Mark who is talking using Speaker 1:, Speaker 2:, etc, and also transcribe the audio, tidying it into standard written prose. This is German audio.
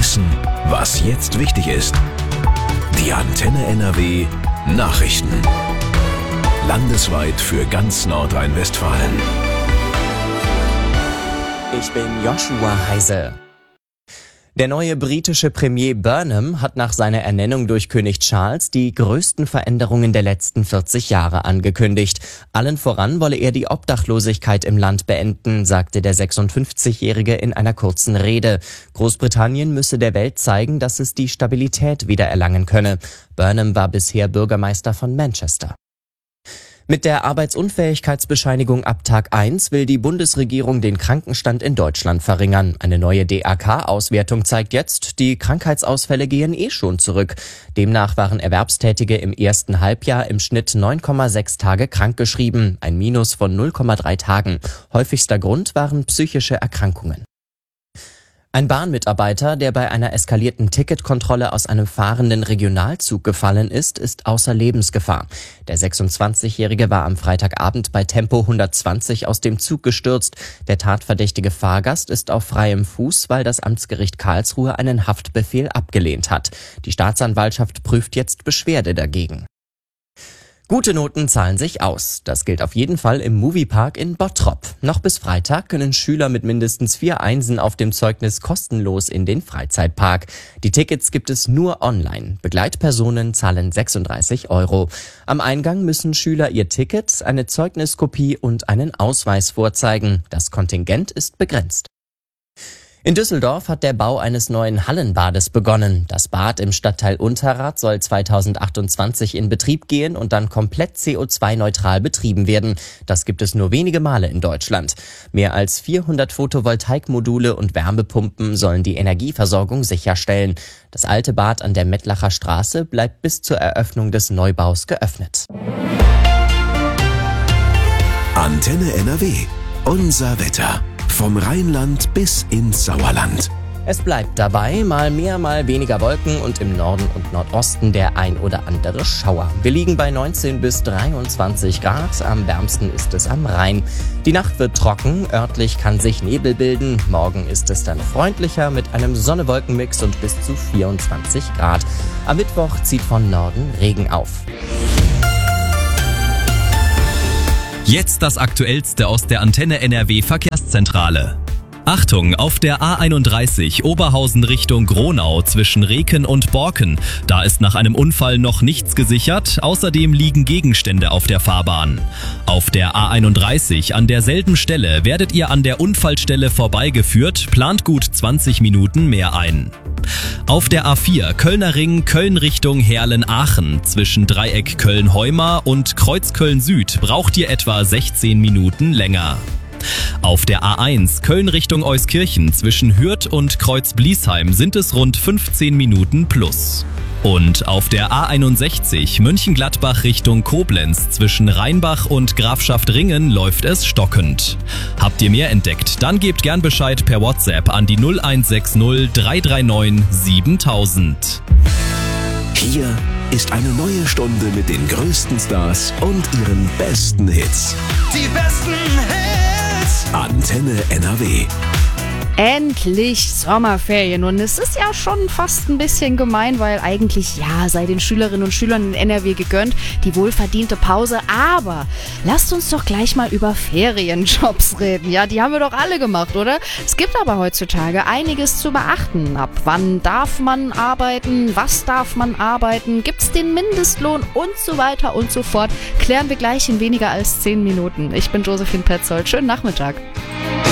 Speaker 1: wissen, was jetzt wichtig ist. Die Antenne NRW Nachrichten. Landesweit für ganz Nordrhein-Westfalen.
Speaker 2: Ich bin Joshua Heise. Der neue britische Premier Burnham hat nach seiner Ernennung durch König Charles die größten Veränderungen der letzten 40 Jahre angekündigt. Allen voran wolle er die Obdachlosigkeit im Land beenden, sagte der 56-Jährige in einer kurzen Rede. Großbritannien müsse der Welt zeigen, dass es die Stabilität wiedererlangen könne. Burnham war bisher Bürgermeister von Manchester. Mit der Arbeitsunfähigkeitsbescheinigung ab Tag 1 will die Bundesregierung den Krankenstand in Deutschland verringern. Eine neue DAK-Auswertung zeigt jetzt, die Krankheitsausfälle gehen schon zurück. Demnach waren Erwerbstätige im ersten Halbjahr im Schnitt 9,6 Tage krankgeschrieben, ein Minus von 0,3 Tagen. Häufigster Grund waren psychische Erkrankungen. Ein Bahnmitarbeiter, der bei einer eskalierten Ticketkontrolle aus einem fahrenden Regionalzug gefallen ist außer Lebensgefahr. Der 26-Jährige war am Freitagabend bei Tempo 120 aus dem Zug gestürzt. Der tatverdächtige Fahrgast ist auf freiem Fuß, weil das Amtsgericht Karlsruhe einen Haftbefehl abgelehnt hat. Die Staatsanwaltschaft prüft jetzt Beschwerde dagegen. Gute Noten zahlen sich aus. Das gilt auf jeden Fall im Moviepark in Bottrop. Noch bis Freitag können Schüler mit mindestens 4 Einsen auf dem Zeugnis kostenlos in den Freizeitpark. Die Tickets gibt es nur online. Begleitpersonen zahlen 36 €. Am Eingang müssen Schüler ihr Ticket, eine Zeugniskopie und einen Ausweis vorzeigen. Das Kontingent ist begrenzt. In Düsseldorf hat der Bau eines neuen Hallenbades begonnen. Das Bad im Stadtteil Unterrath soll 2028 in Betrieb gehen und dann komplett CO2-neutral betrieben werden. Das gibt es nur wenige Male in Deutschland. Mehr als 400 Photovoltaikmodule und Wärmepumpen sollen die Energieversorgung sicherstellen. Das alte Bad an der Mettlacher Straße bleibt bis zur Eröffnung des Neubaus geöffnet.
Speaker 1: Antenne NRW. Unser Wetter. Vom Rheinland bis ins Sauerland.
Speaker 2: Es bleibt dabei, mal mehr, mal weniger Wolken und im Norden und Nordosten der ein oder andere Schauer. Wir liegen bei 19 bis 23 Grad, am wärmsten ist es am Rhein. Die Nacht wird trocken, örtlich kann sich Nebel bilden. Morgen ist es dann freundlicher mit einem Sonne-Wolken-Mix und bis zu 24 Grad. Am Mittwoch zieht von Norden Regen auf.
Speaker 3: Jetzt das Aktuellste aus der Antenne NRW Verkehrszentrale. Achtung, auf der A31 Oberhausen Richtung Gronau zwischen Reken und Borken. Da ist nach einem Unfall noch nichts gesichert, außerdem liegen Gegenstände auf der Fahrbahn. Auf der A31 an derselben Stelle werdet ihr an der Unfallstelle vorbeigeführt, plant gut 20 Minuten mehr ein. Auf der A4 Kölner Ring Köln Richtung Herlen-Aachen zwischen Dreieck Köln-Heumar und Kreuz Köln-Süd braucht ihr etwa 16 Minuten länger. Auf der A1 Köln Richtung Euskirchen zwischen Hürth und Kreuz-Bliesheim sind es rund 15 Minuten plus. Und auf der A61 Mönchengladbach Richtung Koblenz zwischen Rheinbach und Grafschaft Ringen läuft es stockend. Habt ihr mehr entdeckt? Dann gebt gern Bescheid per WhatsApp an die 0160 339 7000.
Speaker 1: Hier ist eine neue Stunde mit den größten Stars und ihren besten Hits.
Speaker 4: Die besten Hits!
Speaker 1: Antenne NRW.
Speaker 5: Endlich Sommerferien und es ist ja schon fast ein bisschen gemein, weil eigentlich sei den Schülerinnen und Schülern in NRW gegönnt, die wohlverdiente Pause, aber lasst uns doch gleich mal über Ferienjobs reden, ja, die haben wir doch alle gemacht, oder? Es gibt aber heutzutage einiges zu beachten, ab wann darf man arbeiten, was darf man arbeiten, gibt's den Mindestlohn und so weiter und so fort, klären wir gleich in weniger als 10 Minuten. Ich bin Josephine Petzold, schönen Nachmittag.